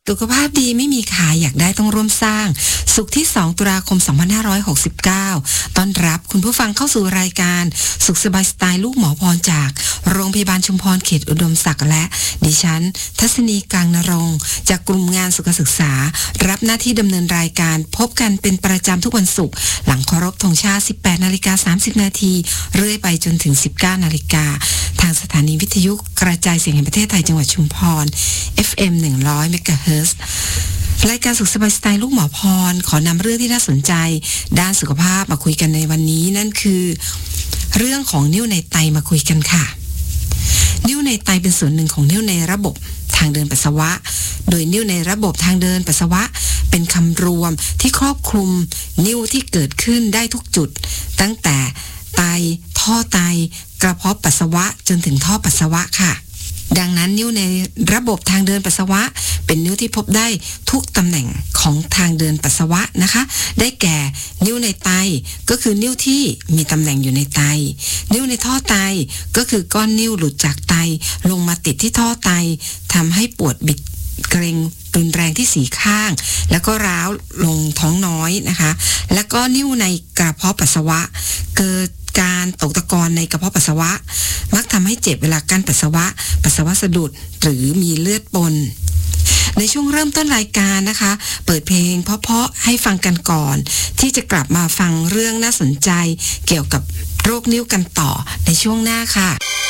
สุขภาพดีไม่มีขายอยากได้ต้องร่วมสร้างศุกร์ที่2ตุลาคม2569ต้อนรับคุณผู้ฟังเข้าสู่รายการสุขสบายสไตล์ลูกหมอพรจากโรงพยาบาลชุมพรเขตอุดมศักดิ์และดิฉันทัศนีกลางนรงค์จากกลุ่มงานสุขศึกษารับหน้าที่ดำเนินรายการพบกันเป็นประจำทุกวันศุกร์หลังเคารพธงชาติ 18:30 น.เรื่อยไปจนถึง 19:00 น.ทางสถานีวิทยุกระจายเสียงแห่งประเทศไทยจังหวัดชุมพร FM 100 เมกะเฮิรตซ์รายการสุขสบายสไตล์ลูกหมอพรขอนำเรื่องที่น่าสนใจด้านสุขภาพมาคุยกันในวันนี้นั่นคือเรื่องของนิ่วในไตมาคุยกันค่ะนิ่วในไตเป็นส่วนหนึ่งของนิ่วในระบบทางเดินปัสสาวะโดยนิ่วในระบบทางเดินปัสสาวะเป็นคำรวมที่ครอบคลุมนิ่วที่เกิดขึ้นได้ทุกจุดตั้งแต่ไตท่อไตกระเพาะปัสสาวะจนถึงท่อปัสสาวะค่ะดังนั้นนิ่วในระบบทางเดินปัสสาวะเป็นนิ่วที่พบได้ทุกตำแหน่งของทางเดินปัสสาวะนะคะได้แก่นิ่วในไตก็คือนิ่วที่มีตำแหน่งอยู่ในไตนิ่วในท่อไตก็คือก้อนนิ่วหลุดจากไตลงมาติดที่ท่อไตทำให้ปวดบิดเกร็งรุนแรงที่4ข้างแล้วก็ร้าวลงท้องน้อยนะคะแล้วก็นิ่วในกระเพาะปัสสาวะเกิดการตกตะกอนในกระเพาะปัสสาวะมักทำให้เจ็บเวลากั้นปัสสาวะสะดุดหรือมีเลือดปนในช่วงเริ่มต้นรายการนะคะเปิดเพลงเพราะๆให้ฟังกันก่อนที่จะกลับมาฟังเรื่องน่าสนใจเกี่ยวกับโรคนิ่วกันต่อในช่วงหน้าค่ะ